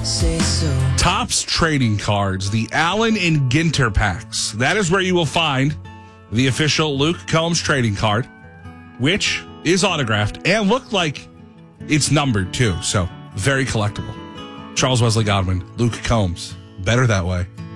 say so. Topps Trading Cards, the Allen and Ginter packs. That is where you will find the official Luke Combs trading card, which is autographed and looked like it's numbered too. So very collectible. Charles Wesley Godwin, Luke Combs. Better that way.